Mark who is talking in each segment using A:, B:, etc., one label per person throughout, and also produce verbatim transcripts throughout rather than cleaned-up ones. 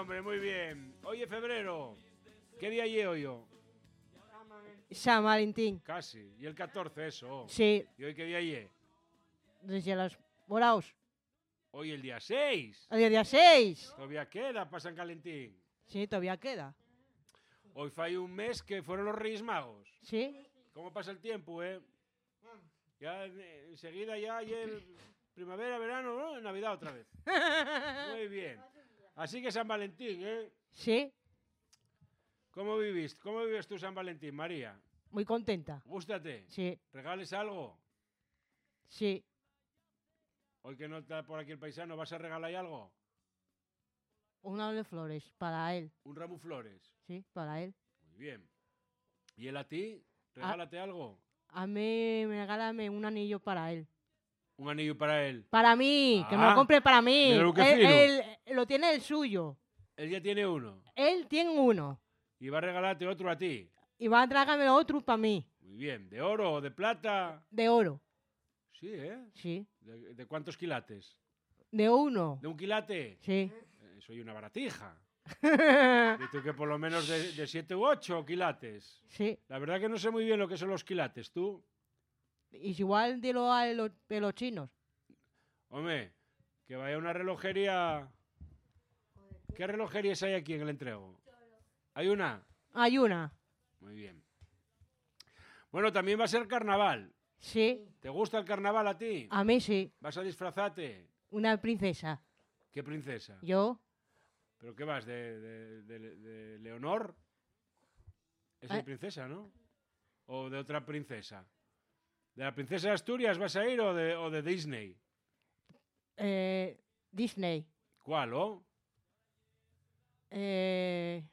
A: hombre, muy bien. Oye, febrero, ¿qué día es hoy? Yo?
B: San Valentín.
A: Casi. Y el catorce, eso.
B: Sí.
A: ¿Y hoy qué día es?
B: Desde los moraos.
A: Hoy el día seis.
B: El día seis.
A: Todavía queda para San Valentín.
B: Sí, todavía queda.
A: Hoy fue un mes que fueron los Reyes Magos.
B: Sí.
A: ¿Cómo pasa el tiempo, eh? Ya enseguida ya ayer primavera, verano, ¿no? Navidad otra vez. Muy bien. Así que San Valentín, ¿eh?
B: Sí.
A: ¿Cómo viviste? ¿Cómo vives tú San Valentín, María?
B: Muy contenta.
A: ¿Gústate?
B: Sí.
A: ¿Regales algo?
B: Sí.
A: Hoy que no está por aquí el paisano, ¿vas a regalar algo?
B: Un ramo de flores para él.
A: ¿Un ramo de flores?
B: Sí, para él.
A: Muy bien. ¿Y él a ti? ¿Regálate
B: a,
A: algo?
B: A mí, me regálame un anillo para él.
A: ¿Un anillo para él?
B: Para mí,
A: ah,
B: que me lo compre para mí.
A: Lo que
B: él,
A: fino.
B: él lo tiene el suyo.
A: Él ya tiene uno.
B: Él tiene uno.
A: Y va a regalarte otro a ti.
B: Y va a tragarme otro para mí.
A: Muy bien. ¿De oro o de plata?
B: De oro.
A: Sí, ¿eh?
B: Sí.
A: ¿De, de cuántos quilates?
B: De uno.
A: ¿De un quilate?
B: Sí.
A: Eh, soy una baratija. Y tú que por lo menos de, de siete u ocho quilates.
B: Sí.
A: La verdad que no sé muy bien lo que son los quilates, ¿tú?
B: Y igual dilo a los, a los chinos.
A: Hombre, que vaya una relojería... ¿Qué relojerías hay aquí en el entrego? ¿Hay una?
B: Hay una.
A: Muy bien. Bueno, también va a ser carnaval.
B: Sí.
A: ¿Te gusta el carnaval a ti?
B: A mí sí.
A: ¿Vas a disfrazarte?
B: Una princesa.
A: ¿Qué princesa?
B: Yo.
A: ¿Pero qué vas? ¿De, de, de, de Leonor? Es
B: ¿Eh?
A: princesa, ¿no? ¿O de otra princesa? ¿De la princesa de Asturias vas a ir o de, o de Disney?
B: Eh, Disney.
A: ¿Cuál, oh?
B: Eh...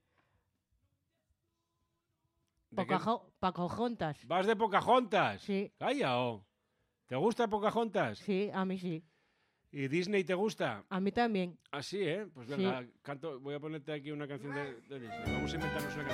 A: ¿De
B: Pocajo Pocahontas.
A: ¿Vas de Pocahontas?
B: Sí.
A: Calla, oh. ¿Te gusta Pocahontas?
B: Sí, a mí sí.
A: ¿Y Disney te gusta?
B: A mí también.
A: Ah, sí, ¿eh? Pues venga,
B: Sí.
A: canto, voy a ponerte aquí una canción de, de Disney. Vamos a inventarnos una canción.